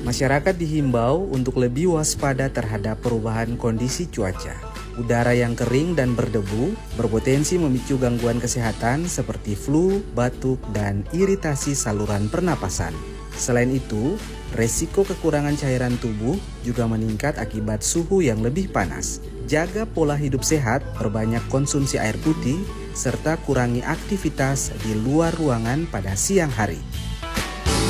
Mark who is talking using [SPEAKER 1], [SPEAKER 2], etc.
[SPEAKER 1] Masyarakat dihimbau untuk lebih waspada terhadap perubahan kondisi cuaca. Udara yang kering dan berdebu berpotensi memicu gangguan kesehatan seperti flu, batuk, dan iritasi saluran pernapasan. Selain itu, resiko kekurangan cairan tubuh juga meningkat akibat suhu yang lebih panas. Jaga pola hidup sehat, perbanyak konsumsi air putih, serta kurangi aktivitas di luar ruangan pada siang hari.